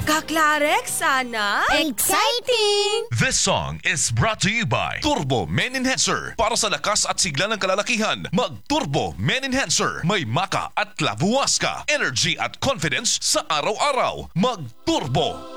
Kaklarek, sana? Exciting! This song is brought to you by Turbo Men Enhancer. Para sa lakas at sigla ng kalalakihan, mag-Turbo Men Enhancer. May maka at labuwas ka. Energy at confidence sa araw-araw. Mag-Turbo!